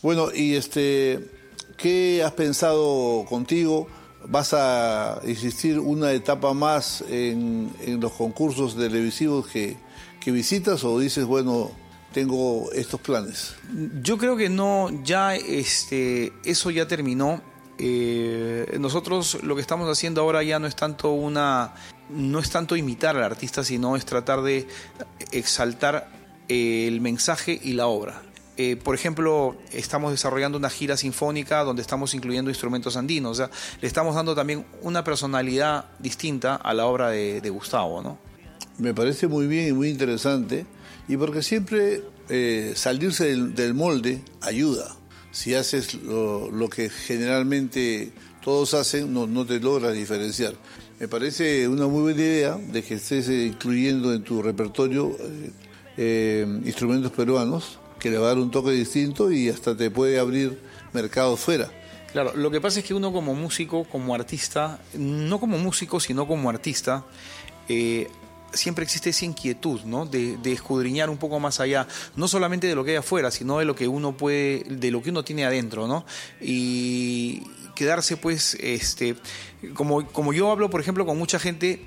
Bueno, y ¿qué has pensado contigo? ¿Vas a existir una etapa más en los concursos televisivos que visitas o dices, bueno, tengo estos planes? Yo creo que no, ya eso ya terminó. Nosotros lo que estamos haciendo ahora ya no es tanto imitar al artista, sino es tratar de exaltar el mensaje y la obra. Por ejemplo, estamos desarrollando una gira sinfónica donde estamos incluyendo instrumentos andinos, o sea, le estamos dando también una personalidad distinta a la obra de Gustavo, ¿no? Me parece muy bien y muy interesante, y porque siempre salirse del molde ayuda. Si haces lo que generalmente todos hacen, no te logras diferenciar. Me parece una muy buena idea de que estés incluyendo en tu repertorio instrumentos peruanos, que le va a dar un toque distinto y hasta te puede abrir mercados fuera. Claro, lo que pasa es que uno como músico, como artista, no como músico, sino como artista, siempre existe esa inquietud, ¿no? De escudriñar un poco más allá, no solamente de lo que hay afuera, sino de lo que uno de lo que uno tiene adentro, ¿no? Y quedarse, pues, como yo hablo, por ejemplo, con mucha gente,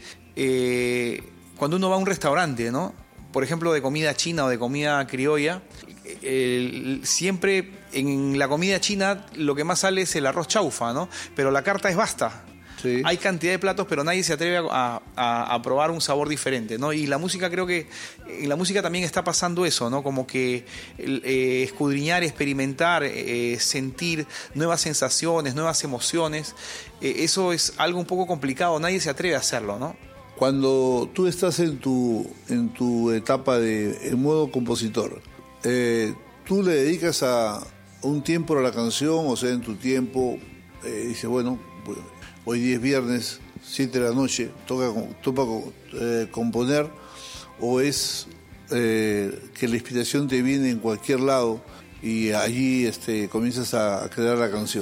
cuando uno va a un restaurante, ¿no? Por ejemplo, de comida china o de comida criolla, siempre en la comida china lo que más sale es el arroz chaufa, ¿no? Pero la carta es vasta. Sí. Hay cantidad de platos, pero nadie se atreve a probar un sabor diferente, ¿no? Y la música, creo que en la música también está pasando eso, ¿no? Como que escudriñar, experimentar, sentir nuevas sensaciones, nuevas emociones, eso es algo un poco complicado, nadie se atreve a hacerlo, ¿no? Cuando tú estás en tu etapa en modo compositor, ¿tú le dedicas a un tiempo a la canción? O sea, en tu tiempo, dices, bueno, hoy día es viernes, 7 de la noche, toca componer, o es que la inspiración te viene en cualquier lado y allí comienzas a crear la canción?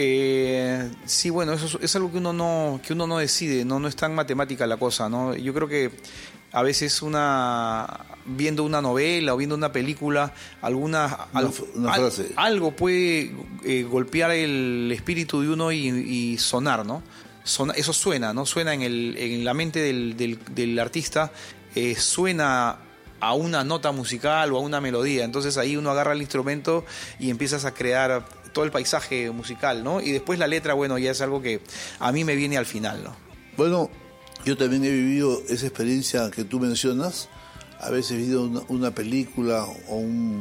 Sí, bueno, eso es algo que uno no decide, no es tan matemática la cosa, ¿no? Yo creo que a veces viendo una novela o viendo una película, una frase, algo puede golpear el espíritu de uno y sonar, ¿no? Eso suena, ¿no? Suena en la mente del artista, suena a una nota musical o a una melodía. Entonces ahí uno agarra el instrumento y empiezas a crear todo el paisaje musical, ¿no? Y después la letra, bueno, ya es algo que a mí me viene al final, ¿no? Bueno, yo también he vivido esa experiencia que tú mencionas. A veces he visto una película o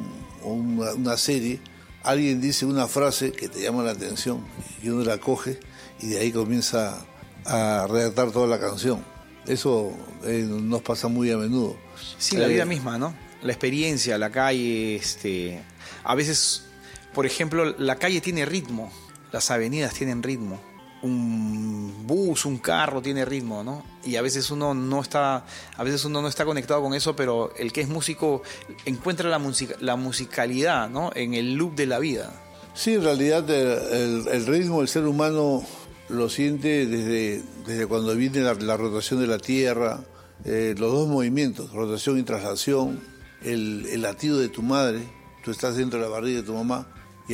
una serie, alguien dice una frase que te llama la atención y uno la coge y de ahí comienza a redactar toda la canción. Eso nos pasa muy a menudo. Sí, la vida misma, ¿no? La experiencia, la calle, a veces, por ejemplo, la calle tiene ritmo, las avenidas tienen ritmo, un bus, un carro tiene ritmo, ¿no? Y a veces uno no está conectado con eso, pero el que es músico encuentra la musicalidad, ¿no? En el loop de la vida. Sí, en realidad el ritmo del ser humano lo siente desde cuando viene la rotación de la Tierra, los dos movimientos, rotación y traslación, el latido de tu madre, tú estás dentro de la barriga de tu mamá, y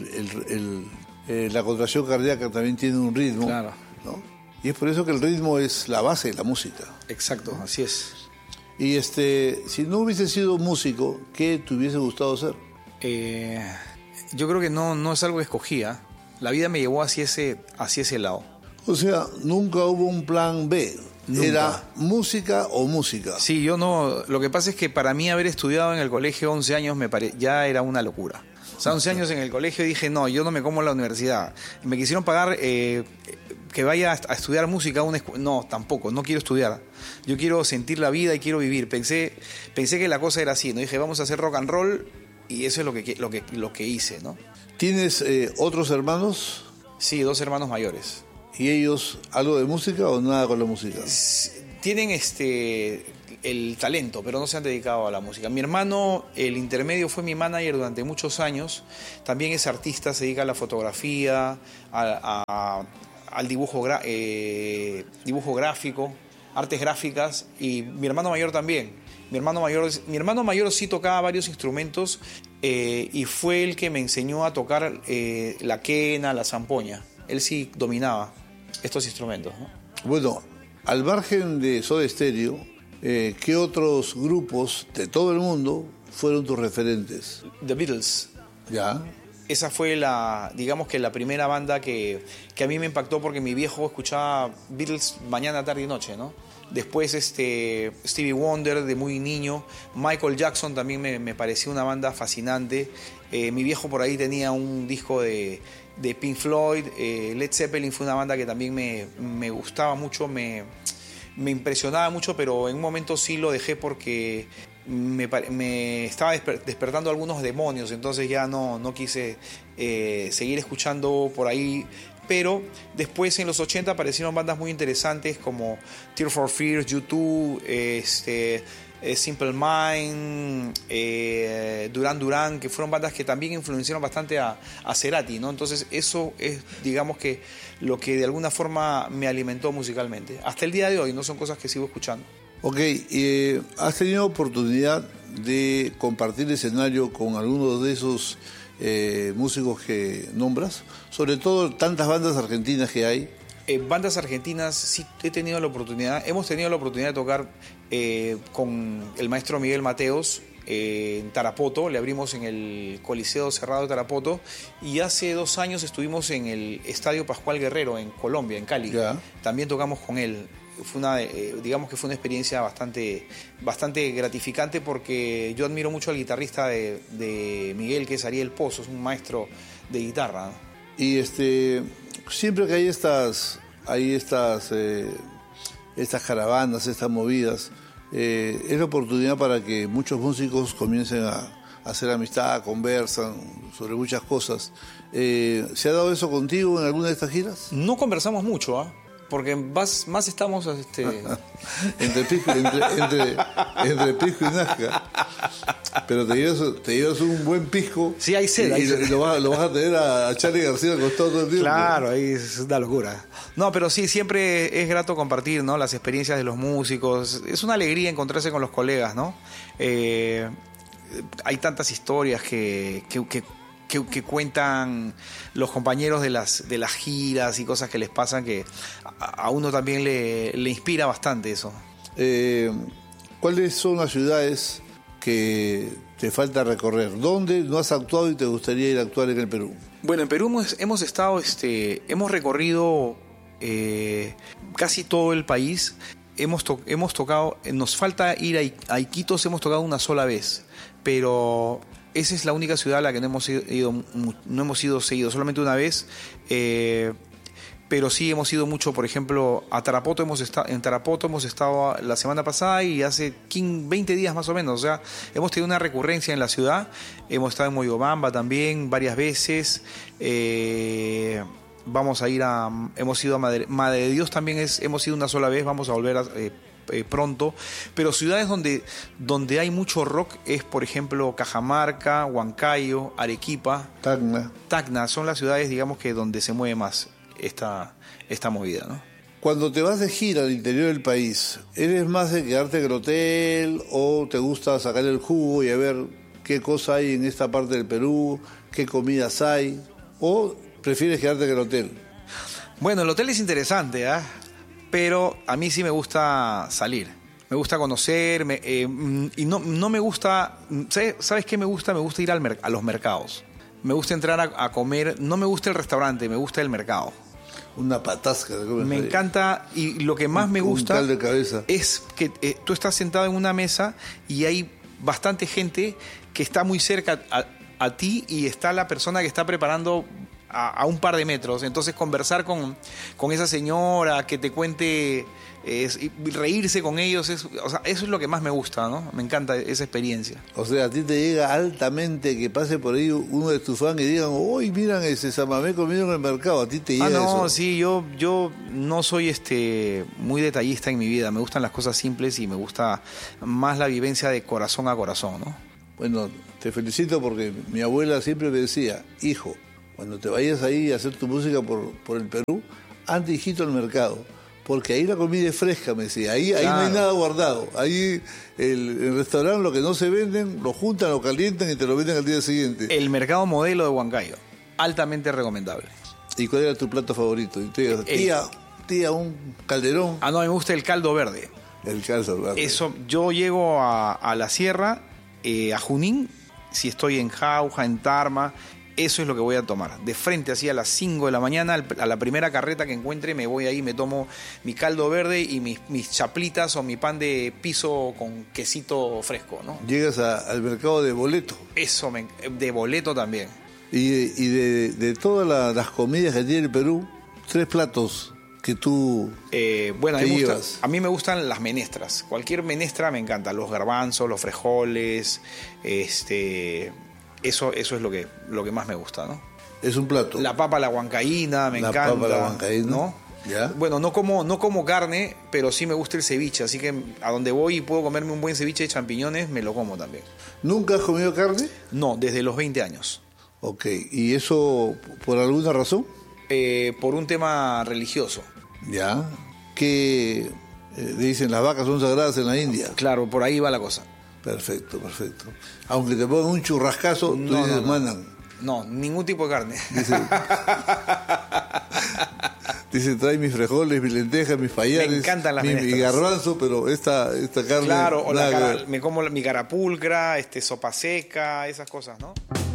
la contracción cardíaca también tiene un ritmo, claro, ¿no? Y es por eso que el ritmo es la base de la música. Exacto, así es. Y si no hubiese sido músico, ¿qué te hubiese gustado ser? Yo creo que no es algo que escogía. La vida me llevó hacia ese lado. O sea, nunca hubo un plan B. Nunca. ¿Era música o música? Sí, yo no. Lo que pasa es que para mí haber estudiado en el colegio 11 años ya era una locura. O sea, 11 años en el colegio dije, no, yo no me como en la universidad. Me quisieron pagar que vaya a estudiar música a una escuela. No, tampoco, no quiero estudiar. Yo quiero sentir la vida y quiero vivir. Pensé que la cosa era así, ¿no? Dije, vamos a hacer rock and roll, y eso es lo que hice, ¿no? ¿Tienes otros hermanos? Sí, 2 hermanos mayores. ¿Y ellos algo de música o nada con la música? Tienen el talento, pero no se han dedicado a la música. Mi hermano, el intermedio, fue mi manager durante muchos años. También es artista, se dedica a la fotografía, al dibujo gráfico, artes gráficas, y mi hermano mayor también. Mi hermano mayor sí tocaba varios instrumentos, y fue el que me enseñó a tocar la quena, la zampoña. Él sí dominaba estos instrumentos, ¿no? Bueno, al margen de Soda Stereo, ¿qué otros grupos de todo el mundo fueron tus referentes? The Beatles. ¿Ya? Esa fue digamos que la primera banda que a mí me impactó, porque mi viejo escuchaba Beatles mañana, tarde y noche, ¿no? Después Stevie Wonder de muy niño, Michael Jackson también me pareció una banda fascinante. Mi viejo por ahí tenía un disco de Pink Floyd. Led Zeppelin fue una banda que también me gustaba mucho, me impresionaba mucho, pero en un momento sí lo dejé porque me estaba despertando algunos demonios, entonces ya no quise seguir escuchando por ahí. Pero después en los 80 aparecieron bandas muy interesantes como Tears for Fears, U2, Simple Mind, Duran Duran, que fueron bandas que también influenciaron bastante a Cerati, ¿no? Entonces eso es, digamos, que lo que de alguna forma me alimentó musicalmente. Hasta el día de hoy no son cosas que sigo escuchando. Ok, ¿has tenido oportunidad de compartir escenario con algunos de esos músicos que nombras? Sobre todo tantas bandas argentinas que hay. Bandas argentinas sí he tenido la oportunidad. Hemos tenido la oportunidad de tocar con el maestro Miguel Mateos en Tarapoto. Le abrimos en el Coliseo Cerrado de Tarapoto. Y hace 2 años estuvimos en el Estadio Pascual Guerrero en Colombia, en Cali. Ya. También tocamos con él. Digamos que fue una experiencia bastante gratificante, porque yo admiro mucho al guitarrista de Miguel, que es Ariel Pozo, es un maestro de guitarra, ¿no? Y siempre que hay estas caravanas, estas movidas, es la oportunidad para que muchos músicos comiencen a hacer amistad, conversan sobre muchas cosas. ¿Se ha dado eso contigo en alguna de estas giras? No conversamos mucho, ¿ah? Porque más estamos entre Pisco y Nazca. Pero te llevas un buen pisco. Sí, hay sed. Y lo vas a tener a Charly García acostado todo el tiempo. Claro, ahí es una locura. No, pero sí, siempre es grato compartir, ¿no?, las experiencias de los músicos. Es una alegría encontrarse con los colegas, ¿no? Hay tantas historias que cuentan los compañeros de las giras y cosas que les pasan, que a uno también le inspira bastante eso. ¿Cuáles son las ciudades que te falta recorrer? ¿Dónde no has actuado y te gustaría ir a actuar en el Perú? Bueno, en Perú hemos estado, hemos recorrido casi todo el país. Hemos tocado, nos falta ir a Iquitos, hemos tocado una sola vez, pero esa es la única ciudad a la que no hemos ido seguido, solamente una vez. Pero sí hemos ido mucho, por ejemplo, a Tarapoto. En Tarapoto hemos estado la semana pasada y hace 20 días más o menos. O sea, hemos tenido una recurrencia en la ciudad. Hemos estado en Moyobamba también varias veces. Hemos ido a Madre de Dios también, hemos ido una sola vez. Vamos a volver pronto. Pero ciudades donde hay mucho rock es, por ejemplo, Cajamarca, Huancayo, Arequipa, Tacna. Son las ciudades, digamos, que donde se mueve más esta movida, ¿no? Cuando te vas de gira al interior del país, ¿eres más de quedarte en el hotel o te gusta sacar el jugo y a ver qué cosa hay en esta parte del Perú, qué comidas hay, o prefieres quedarte en el hotel? Bueno, el hotel es interesante, ¿eh? Pero a mí sí me gusta salir, me gusta conocer, y no me gusta, ¿sabes qué me gusta? Me gusta ir a los mercados. Me gusta entrar a comer, no me gusta el restaurante, me gusta el mercado. Una patasca de comer. Me encanta, y lo que más me gusta de cabeza es que tú estás sentado en una mesa y hay bastante gente que está muy cerca a ti, y está la persona que está preparando a un par de metros. Entonces conversar con esa señora, que te cuente, y reírse con ellos, o sea, eso es lo que más me gusta, ¿no? Me encanta esa experiencia. O sea, a ti te llega altamente que pase por ahí uno de tus fans y digan: uy, miran ese samamé comido en el mercado. A ti te llega eso. Sí, yo no soy muy detallista en mi vida. Me gustan las cosas simples y me gusta más la vivencia de corazón a corazón, ¿no? Bueno, te felicito, porque mi abuela siempre me decía: hijo, cuando te vayas ahí a hacer tu música por el Perú, anda, hijito, al mercado, Porque ahí la comida es fresca, me decía. Ahí no hay Claro. nada guardado. Ahí el restaurante, lo que no se venden, lo juntan, lo calientan y te lo venden al día siguiente. El mercado modelo de Huancayo, altamente recomendable. ¿Y cuál era tu plato favorito? Y tú digas, tía, un calderón. Ah, no, a mí me gusta el caldo verde. El caldo verde. Eso, yo llego a la sierra, a Junín, si estoy en Jauja, en Tarma, eso es lo que voy a tomar. De frente, así a las 5 de la mañana, a la primera carreta que encuentre, me voy ahí, me tomo mi caldo verde y mis chaplitas o mi pan de piso con quesito fresco, ¿no? Llegas al mercado de boleto. Eso, de boleto también. Y de todas las comidas que tiene el Perú, 3 platos que tú Bueno, te llevas. a mí me gustan las menestras. Cualquier menestra me encanta. Los garbanzos, los frijoles, eso es lo que más me gusta, ¿no? Es un plato. La papa a la huancaína, me La encanta. papa a la huancaína, ¿no? ¿ya? Bueno, no como carne, pero sí me gusta el ceviche. Así que a donde voy y puedo comerme un buen ceviche de champiñones, me lo como también. ¿Nunca has comido carne? No, desde los 20 años. Ok. ¿Y eso por alguna razón? Por un tema religioso. Ya. Que dicen las vacas son sagradas en la India. Claro, por ahí va la cosa. Perfecto. Aunque te pongan un churrascazo, tú dices, mandan. No, ningún tipo de carne. Dice, trae mis frijoles, mis lentejas, mis payares. Me encantan las mi menestras. garbanzo, pero esta carne... Claro, o nada que ver. me como mi carapulcra, sopa seca, esas cosas, ¿no?